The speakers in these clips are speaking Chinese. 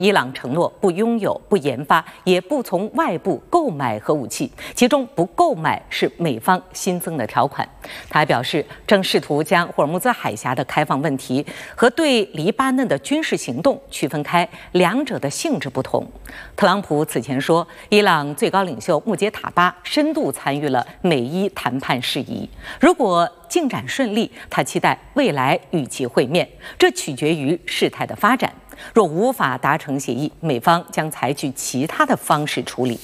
伊朗承诺不拥有、不研发，也不从外部购买核武器，其中不购买是美方新增的条款。他还表示，正试图将霍尔木兹海峡的开放问题和对黎巴嫩的军事行动区分开，两者的性质不同。特朗普此前说，伊朗最高领袖穆杰塔巴深度参与了美伊谈判事宜，如果进展顺利，他期待未来与其会面，这取决于事态的发展。若无法达成协议，美方将采取其他的方式处理。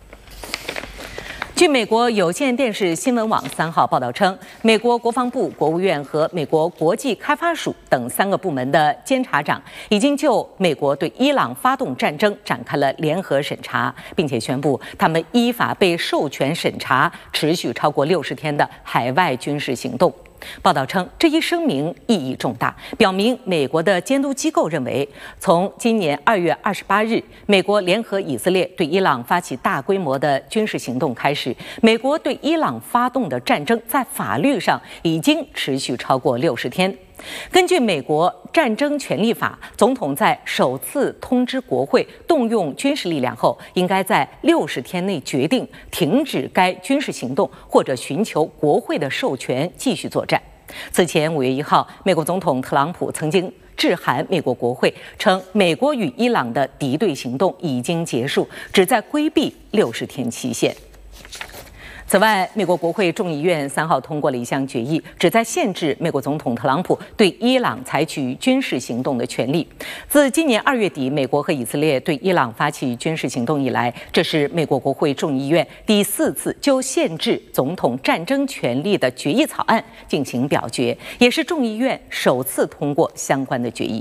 据美国有线电视新闻网3号报道称，美国国防部、国务院和美国国际开发署等3个部门的监察长已经就美国对伊朗发动战争展开了联合审查，并且宣布他们依法被授权审查持续超过60天的海外军事行动。报道称，这一声明意义重大，表明美国的监督机构认为，从今年2月28日美国联合以色列对伊朗发起大规模的军事行动开始，美国对伊朗发动的战争在法律上已经持续超过60天。根据美国战争权利法，总统在首次通知国会动用军事力量后，应该在60天内决定停止该军事行动，或者寻求国会的授权继续作战。此前5月1号，美国总统特朗普曾经致函美国国会，称美国与伊朗的敌对行动已经结束，旨在规避60天期限。此外，美国国会众议院3号通过了一项决议，旨在限制美国总统特朗普对伊朗采取军事行动的权利。自今年2月底美国和以色列对伊朗发起军事行动以来，这是美国国会众议院第4次就限制总统战争权利的决议草案进行表决，也是众议院首次通过相关的决议。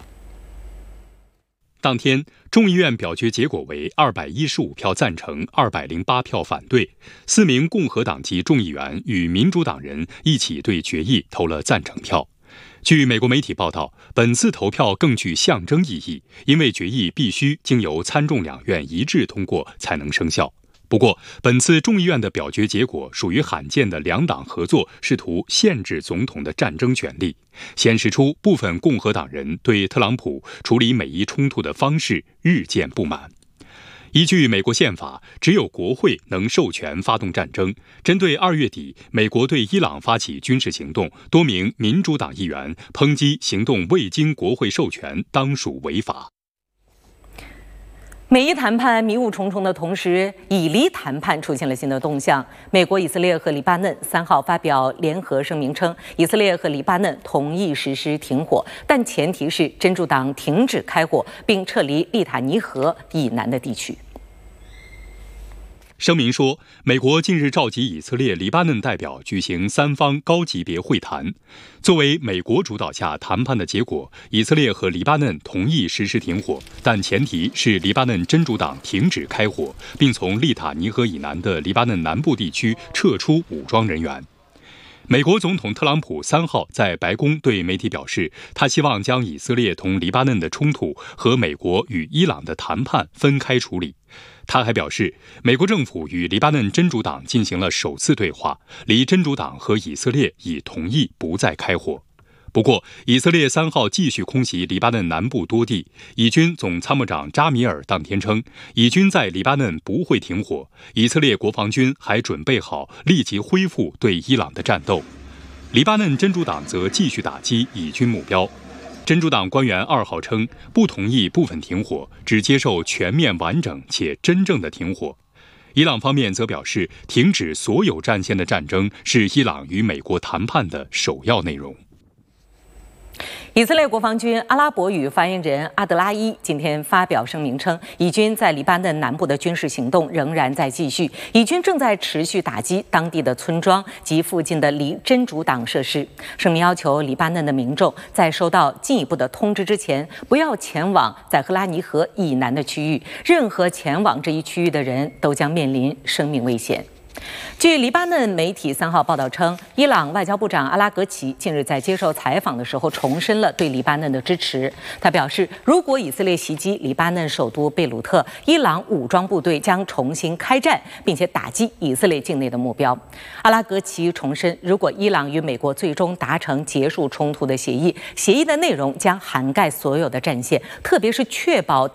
当天，众议院表决结果为215票赞成，208票反对。4名共和党籍众议员与民主党人一起对决议投了赞成票。据美国媒体报道，本次投票更具象征意义，因为决议必须经由参众两院一致通过才能生效。不过，本次众议院的表决结果属于罕见的两党合作，试图限制总统的战争权利，显示出部分共和党人对特朗普处理美伊冲突的方式日渐不满。依据美国宪法，只有国会能授权发动战争。针对2月底美国对伊朗发起军事行动，多名民主党议员抨击行动未经国会授权，当属违法。 美伊谈判迷雾重重的同时，以黎谈判出现了新的动向。美国、以色列和黎巴嫩3号发表联合声明称，以色列和黎巴嫩同意实施停火，但前提是真主党停止开火，并撤离利塔尼河以南的地区。 声明说，美国近日召集以色列、黎巴嫩代表举行3方高级别会谈。作为美国主导下谈判的结果，以色列和黎巴嫩同意实施停火，但前提是黎巴嫩真主党停止开火，并从利塔尼河以南的黎巴嫩南部地区撤出武装人员。美国总统特朗普3号在白宫对媒体表示，他希望将以色列同黎巴嫩的冲突和美国与伊朗的谈判分开处理。他还表示，美国政府与黎巴嫩真主党进行了首次对话，黎真主党和以色列已同意不再开火。不过，以色列3号继续空袭黎巴嫩南部多地。以军总参谋长扎米尔当天称，以军在黎巴嫩不会停火，以色列国防军还准备好立即恢复对伊朗的战斗。黎巴嫩真主党则继续打击以军目标。真主党官员2号称，不同意部分停火，只接受全面完整且真正的停火。伊朗方面则表示，停止所有战线的战争是伊朗与美国谈判的首要内容。 以色列国防军阿拉伯语发言人阿德拉伊今天发表声明称，以军在黎巴嫩南部的军事行动仍然在继续，以军正在持续打击当地的村庄及附近的黎真主党设施。声明要求黎巴嫩的民众在收到进一步的通知之前，不要前往在赫拉尼河以南的区域，任何前往这一区域的人都将面临生命危险。据黎巴嫩媒体3号报道称，伊朗外交部长阿拉格齐近日在接受采访的时候重申了对黎巴嫩的支持。他表示，如果以色列袭击黎巴嫩首都贝鲁特，伊朗武装部队将重新开战，并且打击以色列境内的目标。阿拉格齐重申，如果伊朗与美国最终达成结束冲突的协议，协议的内容将涵盖所有的战线，特别是确保